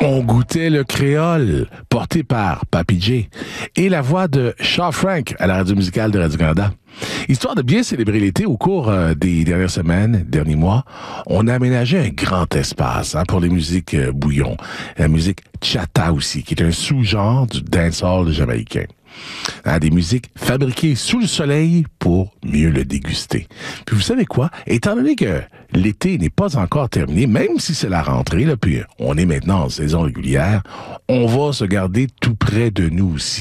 On goûtait le créole, porté par Papy J, et la voix de Shaw Frank à la radio musicale de Radio-Canada. Histoire de bien célébrer l'été au cours des dernières semaines, derniers mois, on a aménagé un grand espace pour les musiques bouillon. La musique chata aussi, qui est un sous-genre du dancehall jamaïcain. Des musiques fabriquées sous le soleil pour mieux le déguster. Puis vous savez quoi? Étant donné que l'été n'est pas encore terminé, même si c'est la rentrée, là, puis on est maintenant en saison régulière, on va se garder tout près de nous aussi.